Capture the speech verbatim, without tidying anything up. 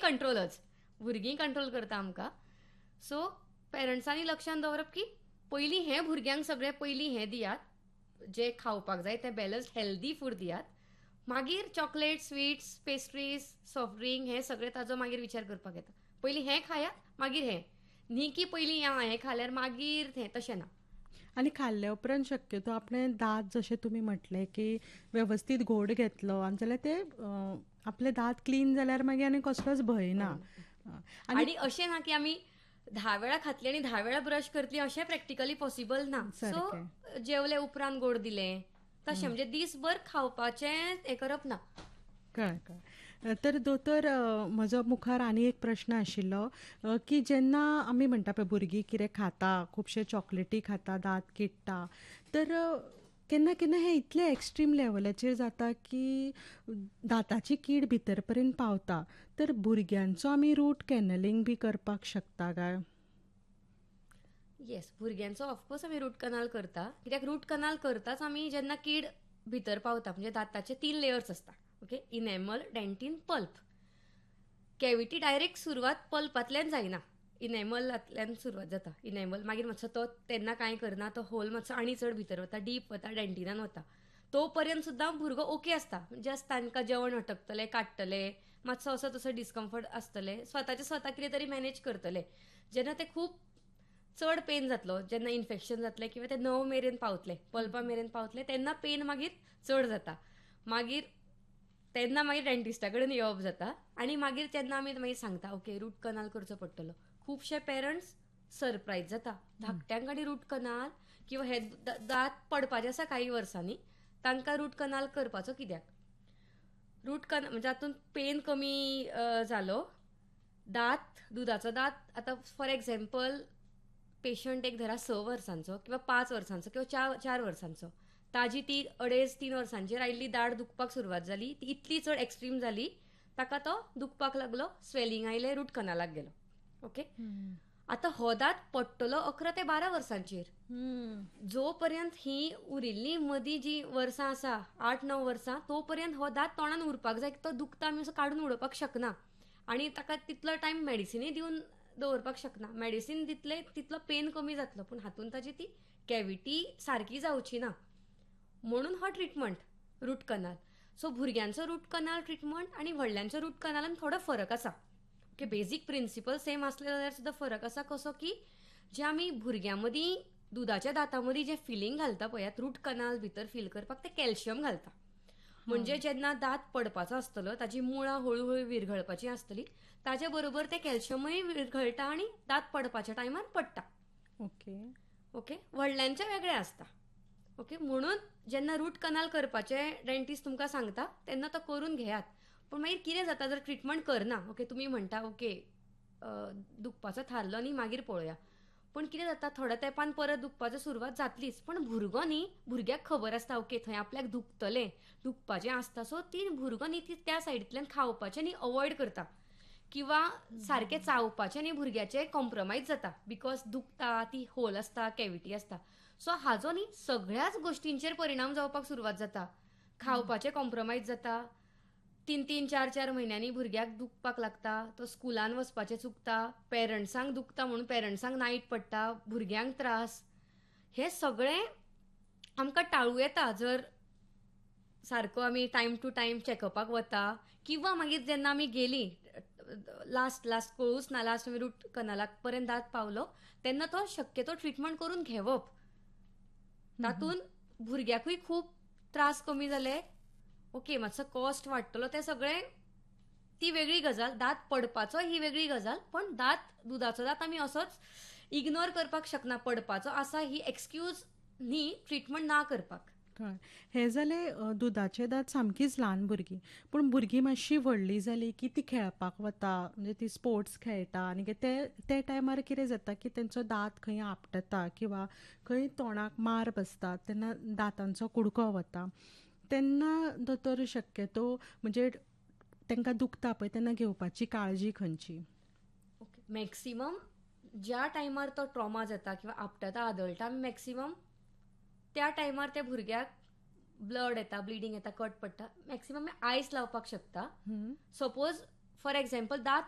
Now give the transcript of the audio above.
कंट्रोलच, भुरगीं कंट्रोल करता आमकां. सो पेरंट्सांनी लक्षांत दवरप की पयलीं हें भुरग्यांक सगळें पयलीं हें दियात, जें खावपाक जाय तें बॅलन्स्ड हेल्दी फूड दियात. मागीर chocolate, sweets, pastries, soft drink हें सगळें ताजो मागीर विचार करपाक येता. पयलीं हें खायात मागीर हें, न्ही की पयलीं आं हें खाल्यार मागीर हें, तशें ना. आनी खाल्ल्या उपरांत शक्यतो आपणे दांत जशें तुमी म्हटलें की वेवस्थीत घोट घेतलो आनी जाल्यार ते आपले दांत क्लीन जाल्यार मागीर आनी कसलोच भंय ना. आनी आनी अशें ना की आमी धा वेळा खातली आनी धा वेळा ब्रश करतली अशें प्रॅक्टिकली पॉसिबल ना. सो जेवले उपरांत गोड दिलें तशें, म्हणजे दीसभर खावपाचें हें करप ना. कळ्ळें कळ्ळें. तर दोतोर, म्हजो मुखार आनी एक प्रश्न आशिल्लो की जेन्ना आमी म्हणटा पळय भुरगीं कितें खाता, खुबशे चॉकलेटी खाता, दांत किडटा, तर केन्ना केन्ना हें इतलें एक्स्ट्रीम लेवलाचेर जाता की दांताची कीड भितर पर्यंत पावता. तर भुरग्यांचो आमी रूट कॅनलींग बी करपाक शकता काय? येस, भुरग्यांचो ऑफकोर्स आमी रूट कनाल करता. कित्याक रूट कनाल करताच आमी जेन्ना कीड भितर पावता. म्हणजे दांताचे तीन लेयर्स आसता. Okay, enamel, dentine, pulp. Cavity direct सुरवात पल्पांतल्यान जायना, इनेमलांतल्यान सुरवात जाता. इनेमल मागीर मातसो तो तेन्ना कांय करना, तो होल मातसो आनी चड भितर वता, डीप वता, डेंटिनान वता. तो पर्यंत सुद्दां भुरगो ओके आसता. जस्ट तांकां जेवण अटकतलें, काडटले, मातसो असो तसो डिस्कम्फर्ट आसतलें, स्वताचे स्वता कितें तरी मॅनेज करतले. जेन्ना ते खूब चड पेन जातलो, जेन्ना इन्फेक्शन जातलें किंवा ते नर्व मेरेन पावतले, पल्पा मेरेन पावतले, तेन्ना पेन मागीर चड जाता. मागीर तेन्ना मागीर डेंटिस्टा कडेन येवप जाता. आनी मागीर तेन्ना आमी मागीर सांगता ओके रूट कनाल करचो पडटलो. खुबशे पेरंट्स सरप्रायज जाता, धाकट्यांक आनी रूट कनाल किंवा हे दांत पडपाचे आसा कांय वर्सांनी, तांकां रूट कनाल करपाचो कित्याक? रूट कनाल म्हणजे हातूंत पेन कमी जालो, दांत, दुदाचो दांत, आतां फॉर एग्जाम्पल पेशंट एक धरा स वर्सांचो किंवा पांच वर्सांचो किंवा चार चार वर्सांचो, ताजी ती अडेज तीन वर्सांचेर आयिल्ली दाड दुखपाक सुरवात जाली, ती इतली चड एक्स्ट्रीम जाली, ताका तो दुखपाक लागलो, स्वेलिंग आयलें, रूट कनालाक गेलो. ओके, आतां हो दांत पडटलो अकरा ते बारा वर्सांचेर. जो पर्यंत ही उरिल्ली मदीं जी वर्सां आसा, आठ णव वर्सां, तो पर्यंत हो दांत तोंडान उरपाक जाय. तो दुखता आमी असो काडून उडोवपाक शकना. आनी ताका तितलो टायम मेडिसिनूय दिवन दवरपाक शकना. मेडिसीन दितले तितलो पेन कमी जातलो, पूण हातूंत ताजी ती कॅविटी सारकी जावची ना. म्हणून हो ट्रिटमेंट रूट कनाल. सो भुरग्यांचो रूट कनाल ट्रिटमेंट आनी व्हडल्यांचो रूट कनालान थोडो फरक आसा. ओके, बेजीक प्रिंसिपल सेम आसले जाल्यार सुद्दां फरक आसा. कसो की जे आमी भुरग्यां मदीं दुदाच्या दांता मदीं जे फिलींग घालता पळयात रूट कनाल भितर फील करपाक, ते कॅल्शियम घालता. म्हणजे जेन्ना दांत पडपाचो आसतलो, ताजी मुळां हळू हळू विरघळपाची आसतली, ताचे बरोबर ते कॅल्शियमूय विरघळटा आनी दांत पडपाच्या टायमार पडटा. ओके ओके, व्हडल्यांचें वेगळें आसता. ओके, म्हणून जेन्ना रूट कनाल करपाचें डेंटिस्ट तुमकां सांगता तेन्ना तो करून घेयात. पूण मागीर कितें जाता जर ट्रिटमेंट करना, ओके, तुमी म्हणटा ओके दुखपाचो थारलो न्ही मागीर पळोवया, पूण कितें जाता थोड्या तेंपान परत दुखपाचो सुरवात जातलीच. पूण भुरगो न्ही, भुरग्याक खबर आसता ओके थंय आपल्याक दुखतलें, दुखपाचें आसता. सो ती भुरगो न्ही ती त्या सायडींतल्यान खावपाचें न्ही अवॉयड करता, किंवा सारकें चावपाचें न्ही भुरग्याचें कॉम्प्रमायज जाता, बिकॉज दुखता, ती होल आसता, कॅविटी आसता. सो हाजो न्ही सगळ्याच गोश्टींचेर परिणाम जावपाक सुरवात जाता. खावपाचें कॉम्प्रमायज जाता, तीन तीन चार चार म्हयन्यांनी भुरग्याक दुखपाक लागता, तो स्कुलान वचपाचें चुकता, पेरंट्सांक दुखता म्हणून पेरंट्सांक नायट पडटा, भुरग्यांक त्रास. हें सगळें आमकां टाळूं येता जर सारको आमी टायम टू टायम चॅकअपाक वता, किंवा मागीर जेन्ना आमी गेलीं लास्ट लास्ट कळूच ना लास्ट आमी रूट कनालाक पर्यंत दांत पावलो तेन्ना तो शक्यतो ट्रिटमेंट करून घेवप. तातूंत भुरग्याकूय खूब त्रास कमी जाले, ओके, मातसो कॉस्ट वाडटलो, तें सगळें ती वेगळी गजाल. दांत पडपाचो ही वेगळी गजाल, पण दांत दुदाचो दांत आमी असोच इग्नोर करपाक शकना. पडपाचो आसा ही एक्सक्यूज न्ही ट्रिटमेंट ना करपाक. हे जाले दुदाचे दांत सामकीच ल्हान भुरगीं. पूण भुरगीं मातशी व्हडली जाली की ती खेळपाक वता, म्हणजे ती स्पोर्ट्स खेळटा आनी ते ते टायमार कितें जाता की तेंचो दांत खंय आपटता किंवा खंय तोंडाक मार बसता, तेन्ना दांतांचो कुडको वता. तेन्ना दोतोर शक्यतो म्हणजे तांकां दुखता पळय तेन्ना घेवपाची काळजी खंयची? ओके, मॅक्सिमम ज्या टायमार तो ट्रॉमा जाता किंवा आपटता आदळटा, मॅक्सिमम त्या टायमार त्या भुरग्याक ब्लड येता, ब्लिडींग येता, कट पडटा, मॅक्सिमम आयस लावपाक शकता. सपोज फॉर एग्जाम्पल दांत